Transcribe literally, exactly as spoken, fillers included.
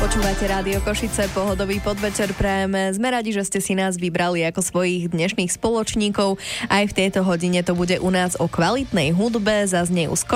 Počúvate Rádio Košice, pohodový podvečer prajeme. Sme radi, že ste si nás vybrali ako svojich dnešných spoločníkov. Aj v tejto hodine to bude u nás o kvalitnej hudbe, zaznejú skoro